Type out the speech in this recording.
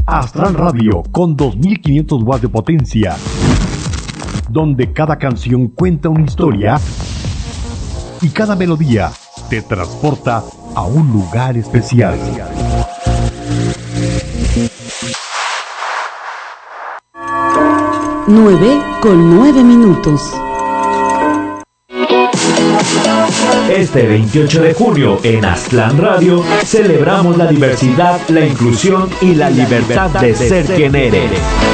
Aztlán Radio con 2500 watts de potencia, donde cada canción cuenta una historia y cada melodía te transporta a un lugar especial. 9:09. Este 28 de junio en Aztlán Radio celebramos la diversidad, la inclusión y la libertad de ser quien eres.